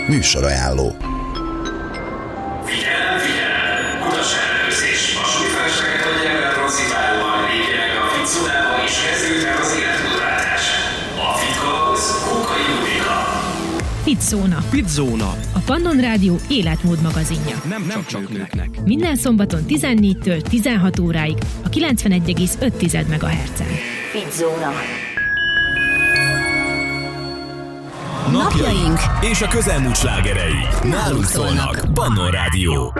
Műsorajánló. Figyelem, figyelem! Utasellenőrzés! Vasútfeleseket adják el transzitálóan, lépjenek a Fitzónába és kezdődhet az életmódváltás. A Fitkalaphoz Kókai Ludvika. Fitzóna. Fitzóna. A Pannon Rádió életmód magazinja. Nem csak nőknek. Minden szombaton 14-től 16 óráig a 91,5 MHz-en. Fitzóna. Napjaink és a közelmúlt slágerei. Nálunk szólnak. Pannon Rádió.